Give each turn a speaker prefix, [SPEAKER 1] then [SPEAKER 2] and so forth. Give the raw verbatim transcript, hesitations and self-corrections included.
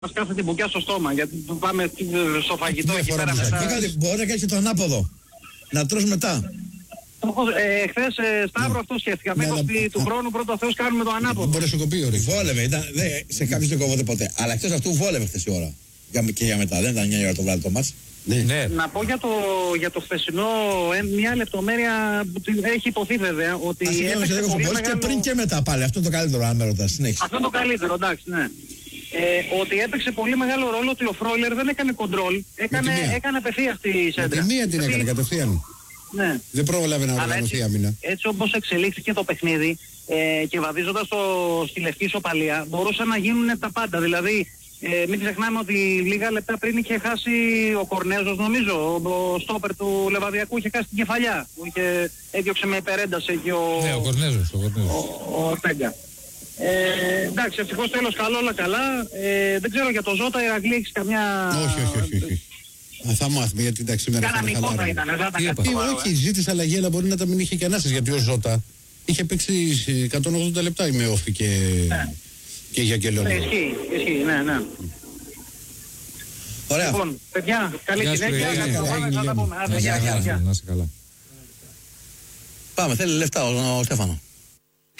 [SPEAKER 1] μας κάθεται την μπουκιά στο στόμα, γιατί πάμε στο φαγητό εκεί πέρα μετά.
[SPEAKER 2] Μπορεί να κάνεις και το ανάποδο. Να τρως μετά.
[SPEAKER 1] Ε, χθες ε, Σταύρο αυτό σκέφτηκα. Μήπως ότι του χρόνου πρώτο Θεός κάνουμε το ανάποδο.
[SPEAKER 2] Μπορεί να σου κοπεί ωραία. Βόλευε, ήταν, δε, σε κάποιους δεν κόβονται ποτέ. Αλλά εκτός αυτού βόλευε χθες η ώρα. Και για μετά, δεν ήταν εννιά η ώρα το βράδυ το μάτς.
[SPEAKER 3] Ναι. Ναι.
[SPEAKER 1] Να πω για το, για το χθεσινό μια λεπτομέρεια που έχει υποθεί βέβαια ότι έπαιξε πολύ μεγάλο...
[SPEAKER 2] και πριν και μετά πάλι, αυτό είναι το καλύτερο αν με ρωτάς.
[SPEAKER 1] Αυτό είναι το καλύτερο, εντάξει, ναι. Ε, ότι έπαιξε πολύ μεγάλο ρόλο ότι ο Φρόιλερ δεν έκανε κοντρόλ, έκανε, έκανε απευθείας τη σέντρα.
[SPEAKER 3] Με τη μία την έκανε κατευθείαν.
[SPEAKER 1] Ναι.
[SPEAKER 3] Δεν πρόλαβε να οργανωθεί άμυνα.
[SPEAKER 1] Έτσι όπως εξελίχθηκε το παιχνίδι ε, και βαδίζοντας το, στη λευκή ισοπαλία μπορούσαν να γίνουν τα πάντα. Δηλαδή ε, μην ξεχνάμε ότι λίγα λεπτά πριν είχε χάσει ο Κορνέζος, νομίζω, ο, ο στόπερ του Λεβαδιακού είχε χάσει την κεφαλιά που είχε, έδιωξε με υπερένταση και ο,
[SPEAKER 3] ναι, ο Κορνέζος, ο, Κορνέζος.
[SPEAKER 1] ο, ο Τέγκα. Ε, εντάξει, ευτυχώς τέλος καλό, όλα καλά. Ε, δεν ξέρω για το Ζώτα, Ηρακλή έχεις καμιά...
[SPEAKER 3] Όχι, όχι, όχι. όχι. Α, θα μάθουμε γιατί εντάξει σήμερα θα είναι χαλάρα.
[SPEAKER 1] Ήταν,
[SPEAKER 3] όχι, ζήτησε αλλαγή, αλλά μπορεί να τα μην είχε και ανάσες, γιατί ο Ζώτα είχε παίξει εκατόν ογδόντα λεπτά η Μεόφη και, ναι. και για Αγγελόνι.
[SPEAKER 1] Ναι, ισχύει, ισχύει, ναι, ναι.
[SPEAKER 2] Ωραία.
[SPEAKER 1] Λοιπόν, παιδιά, καλή συνέχεια.
[SPEAKER 3] Να είσαι καλά.
[SPEAKER 2] Πάμε, θέλει λεφτά ο, ο Στέφανο.